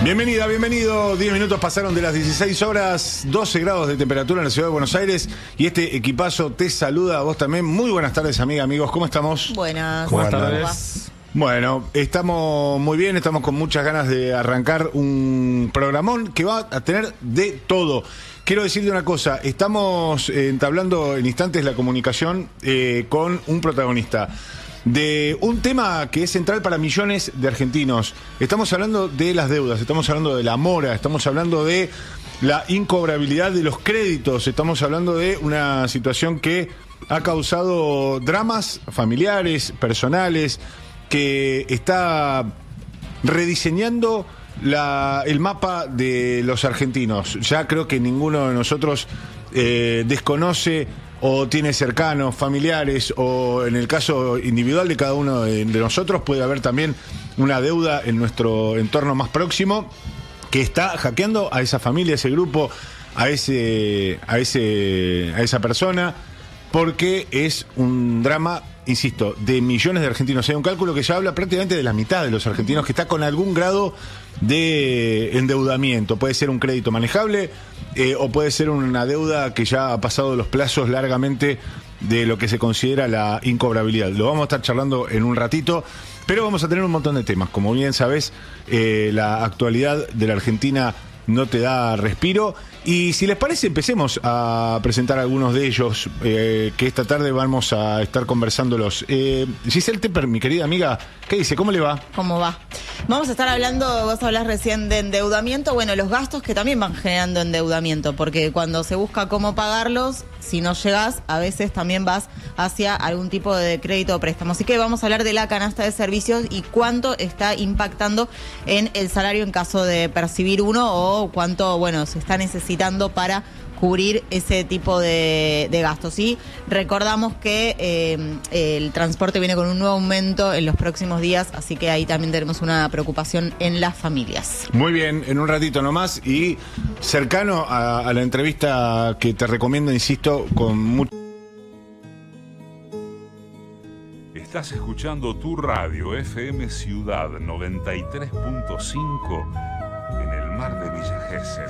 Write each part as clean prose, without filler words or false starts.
Bienvenida, bienvenido. 10 minutos pasaron de las 16 horas, 12 grados de temperatura en la ciudad de Buenos Aires. Y este equipazo te saluda a vos también. Muy buenas tardes, amiga, amigos. ¿Cómo estamos? Buenas. Buenas tardes. Bueno, estamos muy bien, estamos con muchas ganas de arrancar un programón que va a tener de todo. Quiero decirte una cosa, estamos entablando en instantes la comunicación con un protagonista de un tema que es central para millones de argentinos. Estamos hablando de las deudas, estamos hablando de la mora, estamos hablando de la incobrabilidad de los créditos, estamos hablando de una situación que ha causado dramas familiares, personales, que está rediseñando el mapa de los argentinos. Ya creo que ninguno de nosotros desconoce o tiene cercanos, familiares, o en el caso individual de cada uno de nosotros puede haber también una deuda en nuestro entorno más próximo que está hackeando a esa familia, a ese grupo, a esa persona, porque es un drama, insisto, de millones de argentinos. Hay un cálculo que ya habla prácticamente de la mitad de los argentinos que está con algún grado de endeudamiento. Puede ser un crédito manejable o puede ser una deuda que ya ha pasado los plazos largamente de lo que se considera la incobrabilidad. Lo vamos a estar charlando en un ratito, pero vamos a tener un montón de temas. Como bien sabés, la actualidad de la Argentina no te da respiro. Y si les parece, empecemos a presentar algunos de ellos, que esta tarde vamos a estar conversándolos. Giselle Tepper, mi querida amiga, ¿qué dice? ¿Cómo le va? ¿Cómo va? Vamos a estar hablando, vos hablás recién de endeudamiento, bueno, los gastos que también van generando endeudamiento, porque cuando se busca cómo pagarlos, si no llegás, a veces también vas hacia algún tipo de crédito o préstamo. Así que vamos a hablar de la canasta de servicios y cuánto está impactando en el salario en caso de percibir uno o cuánto, bueno, se está necesitando para cubrir ese tipo de gastos. Y recordamos que el transporte viene con un nuevo aumento en los próximos días, así que ahí también tenemos una preocupación en las familias. Muy bien, en un ratito nomás y cercano a la entrevista que te recomiendo, insisto, con mucho... Estás escuchando tu radio FM Ciudad 93.5 en el mar de Villa Gesell.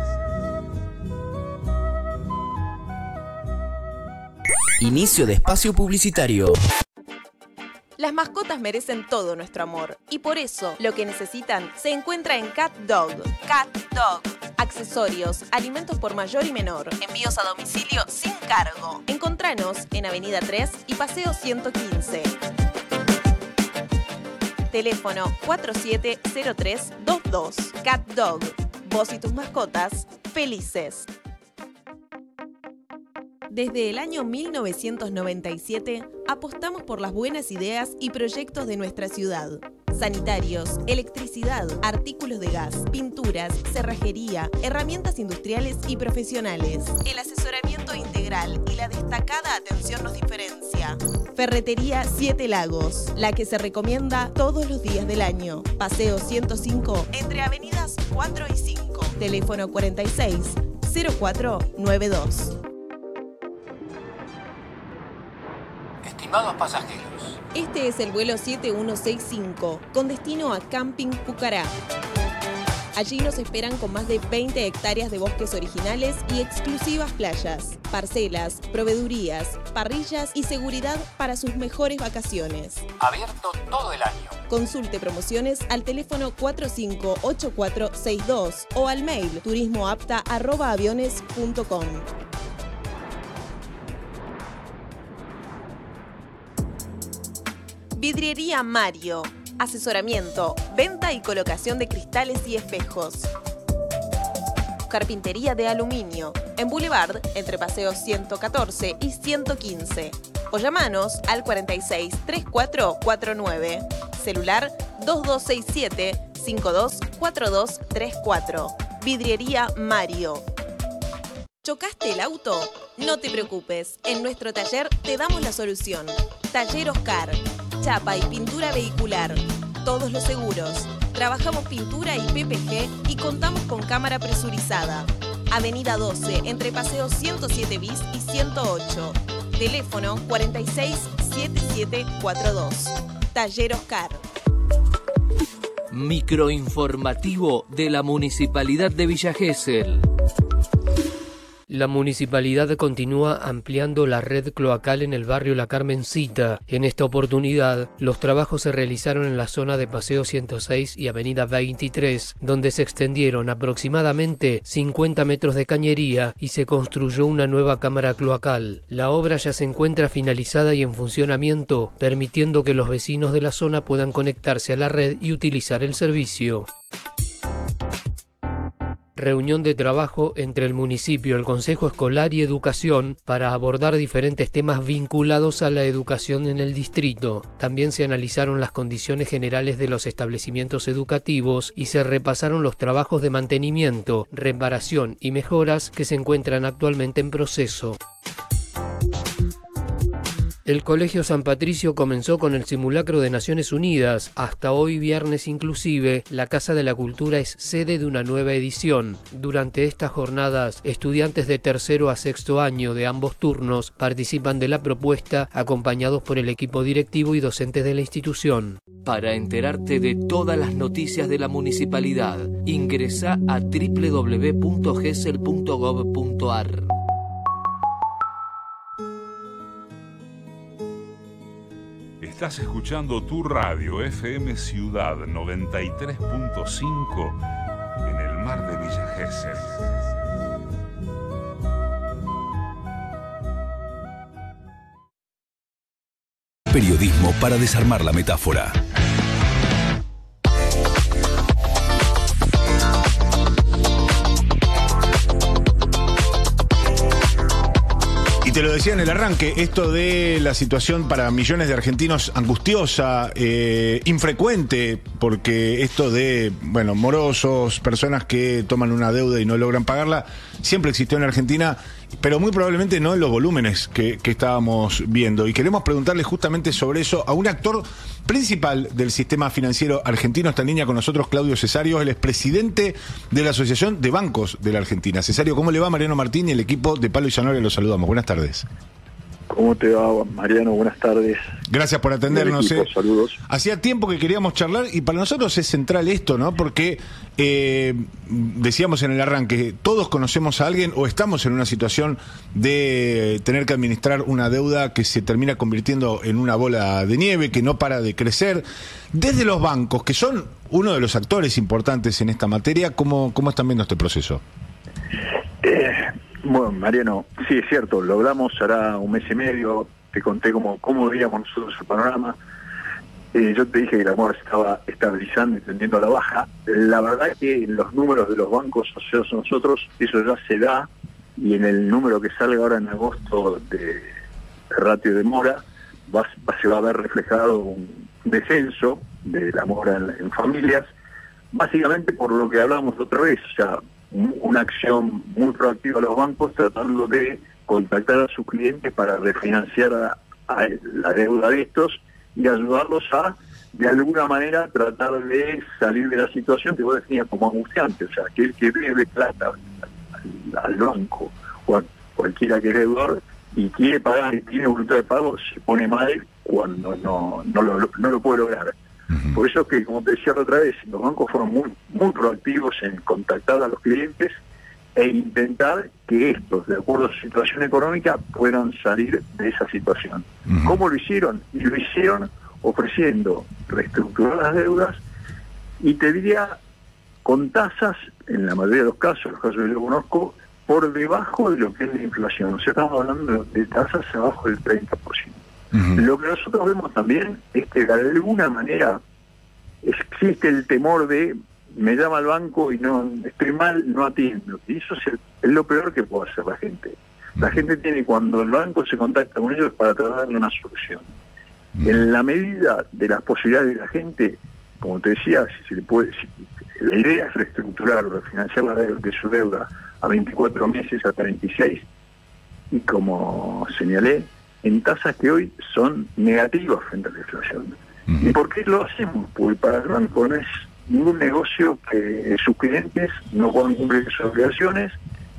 Inicio de espacio publicitario. Las mascotas merecen todo nuestro amor y por eso lo que necesitan se encuentra en Cat Dog. Cat Dog. Accesorios, alimentos por mayor y menor, envíos a domicilio sin cargo. Encontranos en Avenida 3 y Paseo 115. Teléfono 470322. Cat Dog. Vos y tus mascotas felices. Desde el año 1997 apostamos por las buenas ideas y proyectos de nuestra ciudad. Sanitarios, electricidad, artículos de gas, pinturas, cerrajería, herramientas industriales y profesionales. El asesoramiento integral y la destacada atención nos diferencia. Ferretería Siete Lagos, la que se recomienda todos los días del año. Paseo 105 entre avenidas 4 y 5. Teléfono 46 0492. Estimados pasajeros, Este es el vuelo 7165 con destino a Camping Pucará. Allí nos esperan con más de 20 hectáreas de bosques originales y exclusivas playas, parcelas, proveedurías, parrillas y seguridad para sus mejores vacaciones. abierto todo el año. Consulte promociones al teléfono 458462 o al mail turismoapta@aviones.com. Vidriería Mario. Asesoramiento, venta y colocación de cristales y espejos. Carpintería de aluminio. En Boulevard, entre Paseo 114 y 115. O llamanos al 46 3449. Celular 2267 524234. Vidriería Mario. ¿Chocaste el auto? No te preocupes. En nuestro taller te damos la solución. Taller Oscar. Chapa y pintura vehicular. Todos los seguros. Trabajamos pintura y PPG y contamos con cámara presurizada. Avenida 12, entre Paseo 107 bis y 108. Teléfono 46 7742. Taller Oscar. Microinformativo de la Municipalidad de Villa Gesell. La municipalidad continúa ampliando la red cloacal en el barrio La Carmencita. En esta oportunidad, los trabajos se realizaron en la zona de Paseo 106 y Avenida 23, donde se extendieron aproximadamente 50 metros de cañería y se construyó una nueva cámara cloacal. La obra ya se encuentra finalizada y en funcionamiento, permitiendo que los vecinos de la zona puedan conectarse a la red y utilizar el servicio. Reunión de trabajo entre el municipio, el Consejo Escolar y Educación para abordar diferentes temas vinculados a la educación en el distrito. También se analizaron las condiciones generales de los establecimientos educativos y se repasaron los trabajos de mantenimiento, reparación y mejoras que se encuentran actualmente en proceso. El Colegio San Patricio comenzó con el simulacro de Naciones Unidas. Hasta hoy viernes inclusive, la Casa de la Cultura es sede de una nueva edición. Durante estas jornadas, estudiantes de tercero a sexto año de ambos turnos participan de la propuesta, acompañados por el equipo directivo y docentes de la institución. Para enterarte de todas las noticias de la municipalidad, ingresa a www.gesell.gov.ar. Estás escuchando tu radio FM Ciudad 93.5 en el mar de Villa Gesell. Periodismo para desarmar la metáfora. Y te lo decía en el arranque, esto de la situación para millones de argentinos angustiosa, infrecuente, porque esto de, morosos, personas que toman una deuda y no logran pagarla, siempre existió en Argentina, pero muy probablemente no en los volúmenes que estábamos viendo. Y queremos preguntarle justamente sobre eso a un actor principal del sistema financiero argentino. Está en línea con nosotros Claudio Cesario, él es presidente de la Asociación de Bancos de la Argentina. Cesario, ¿cómo le va? Mariano Martín y el equipo de Palo y Zanahoria los saludamos. Buenas tardes. ¿Cómo te va, Mariano? Buenas tardes. Gracias por atendernos. Saludos. Hacía tiempo que queríamos charlar y para nosotros es central esto, ¿no? Porque decíamos en el arranque, todos conocemos a alguien o estamos en una situación de tener que administrar una deuda que se termina convirtiendo en una bola de nieve que no para de crecer. Desde los bancos, que son uno de los actores importantes en esta materia, ¿cómo están viendo este proceso? Bueno, Mariano, sí, es cierto, logramos hará un mes y medio, te conté cómo veíamos nosotros el panorama. Yo te dije que la mora estaba estabilizando y tendiendo a la baja. La verdad es que en los números de los bancos asociados a nosotros, eso ya se da, y en el número que salga ahora en agosto de ratio de mora, se va a ver reflejado un descenso de la mora en familias, básicamente por lo que hablábamos otra vez, o sea, una acción muy proactiva a los bancos tratando de contactar a sus clientes para refinanciar a la deuda de estos y ayudarlos a, de alguna manera, tratar de salir de la situación que vos definías como angustiante. O sea, que el que debe plata al banco o a cualquiera que es deudor y quiere pagar y tiene voluntad de pago, se pone mal cuando no lo puede lograr. Por eso que, como te decía la otra vez, los bancos fueron muy proactivos en contactar a los clientes e intentar que estos, de acuerdo a su situación económica, puedan salir de esa situación. ¿Cómo lo hicieron? Y lo hicieron ofreciendo reestructurar las deudas y te diría con tasas, en la mayoría de los casos que yo conozco, por debajo de lo que es la inflación. O sea, estamos hablando de tasas abajo del 30%. Lo que nosotros vemos también es que de alguna manera existe el temor de me llama al banco y no estoy mal, no atiendo. Y eso es lo peor que puede hacer la gente. La gente tiene, cuando el banco se contacta con ellos, para tratar de una solución. En la medida de las posibilidades de la gente, como te decía, si la idea es reestructurar o refinanciar de su deuda a 24 meses, a 36, y como señalé, en tasas que hoy son negativas frente a la inflación. ¿Y por qué lo hacemos? Porque para el banco no es ningún negocio que sus clientes no puedan cumplir sus obligaciones,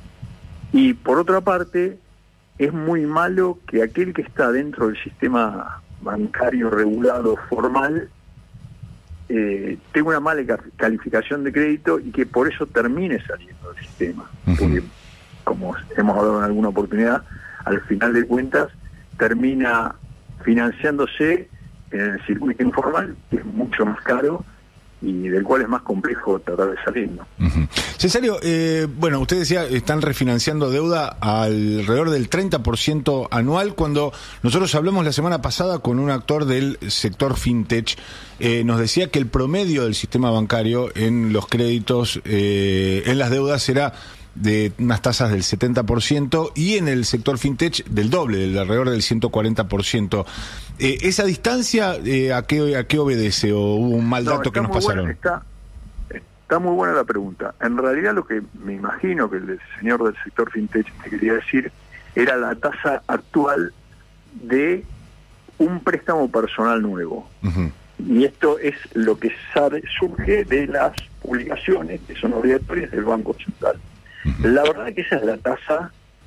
y por otra parte es muy malo que aquel que está dentro del sistema bancario regulado formal tenga una mala calificación de crédito y que por eso termine saliendo del sistema. Porque, como hemos hablado en alguna oportunidad, al final de cuentas termina financiándose en el circuito informal, que es mucho más caro y del cual es más complejo tratar de salir, ¿no? Cesario, bueno, usted decía, están refinanciando deuda alrededor del 30% anual. Cuando nosotros hablamos la semana pasada con un actor del sector fintech, nos decía que el promedio del sistema bancario en los créditos, en las deudas, era de unas tasas del 70% y en el sector fintech del doble, del alrededor del 140%. ¿Esa distancia a qué obedece o hubo un mal dato que nos pasaron? Está muy buena la pregunta. En realidad lo que me imagino que el señor del sector fintech te quería decir era la tasa actual de un préstamo personal nuevo. Y esto es lo que surge de las publicaciones que son obligatorias del Banco Central. La verdad es que esa es la tasa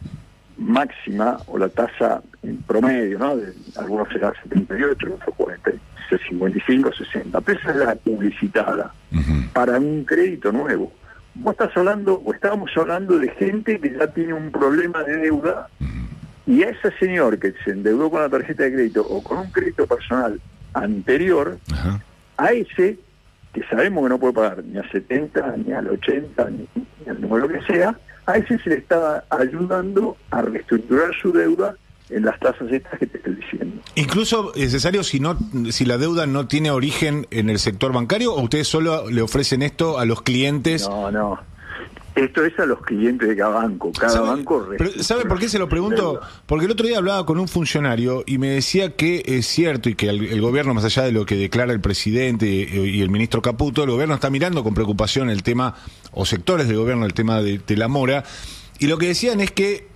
máxima o la tasa en promedio, ¿no? Algunos será 78, otros 40, 55, 60. Pero esa es la publicitada para un crédito nuevo. Vos estás hablando, o estábamos hablando de gente que ya tiene un problema de deuda y a ese señor que se endeudó con la tarjeta de crédito o con un crédito personal anterior, a ese que sabemos que no puede pagar ni a 70, ni al 80, ni al número que sea, a ese se le está ayudando a reestructurar su deuda en las tasas estas que te estoy diciendo. Incluso, Cesario, si la deuda no tiene origen en el sector bancario, ¿o ustedes solo le ofrecen esto a los clientes? No. Esto es a los clientes de cada banco. Cada banco... ¿Sabe por qué se lo pregunto? Porque el otro día hablaba con un funcionario y me decía que es cierto y que el gobierno, más allá de lo que declara el presidente y el ministro Caputo, el gobierno está mirando con preocupación el tema, o sectores del gobierno, el tema de la mora. Y lo que decían es que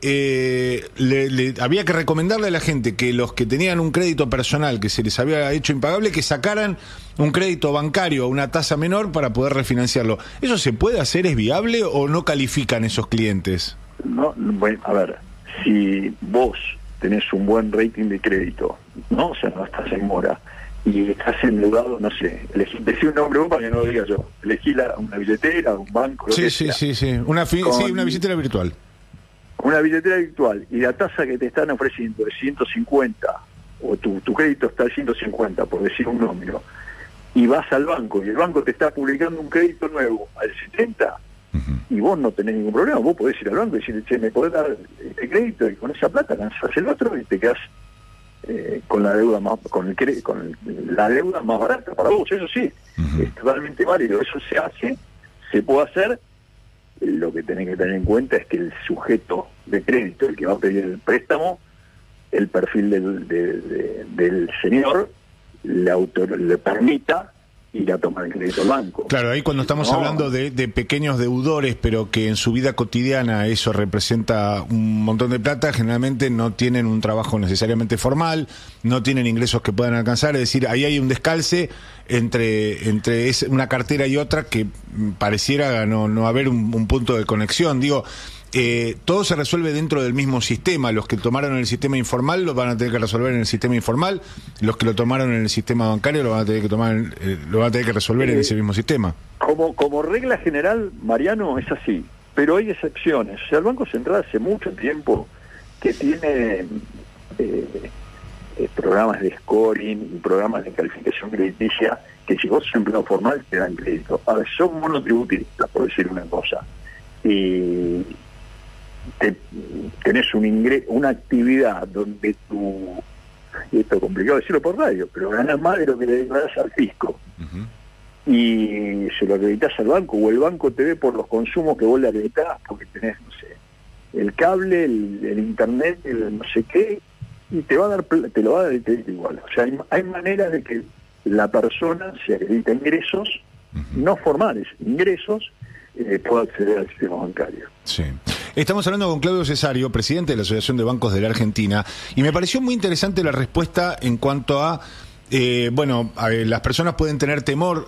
había que recomendarle a la gente que los que tenían un crédito personal que se les había hecho impagable, que sacaran un crédito bancario a una tasa menor para poder refinanciarlo. ¿Eso se puede hacer? ¿Es viable o no califican esos clientes? No, bueno, a ver, si vos tenés un buen rating de crédito, ¿no? O sea, no estás en mora y estás endeudado, no sé, decí un nombre vos para que no lo diga yo. Elegí una billetera, un banco, lo que sea. Sí. Una billetera virtual. Una billetera virtual y la tasa que te están ofreciendo es 150, o tu crédito está al 150, por decir un número, y vas al banco y el banco te está publicando un crédito nuevo al 70, y vos no tenés ningún problema, vos podés ir al banco y decirle, che, me podés dar este crédito, y con esa plata lanzás el otro y te quedás con la deuda más la deuda más barata para vos. Eso sí, es totalmente válido, eso se puede hacer. Lo que tenés que tener en cuenta es que el sujeto de crédito, el que va a pedir el préstamo, el perfil del señor le permita ir a tomar el crédito al banco. Claro, ahí cuando estamos hablando de pequeños deudores, pero que en su vida cotidiana eso representa un montón de plata, generalmente no tienen un trabajo necesariamente formal, no tienen ingresos que puedan alcanzar, es decir, ahí hay un descalce entre una cartera y otra que pareciera no haber un punto de conexión. Digo, todo se resuelve dentro del mismo sistema. Los que tomaron en el sistema informal lo van a tener que resolver en el sistema informal, los que lo tomaron en el sistema bancario lo van a tener que resolver en ese mismo sistema. Como regla general, Mariano, es así, pero hay excepciones. O sea, el Banco Central hace mucho tiempo que tiene programas de scoring y programas de calificación crediticia que si vos sos empleado formal te dan crédito. A ver, son monotributistas, por decir una cosa, y tenés una actividad donde y esto es complicado decirlo por radio, pero ganás más de lo que le declarás al fisco, y se lo acreditas al banco, o el banco te ve por los consumos que vos le acreditás, porque tenés, no sé, el cable, el internet, el no sé qué, y te lo va a dar el crédito igual. O sea, hay maneras de que la persona se acredita ingresos, no formales, ingresos, pueda acceder al sistema bancario. Sí. Estamos hablando con Claudio Cesario, presidente de la Asociación de Bancos de la Argentina, y me pareció muy interesante la respuesta en cuanto a las personas pueden tener temor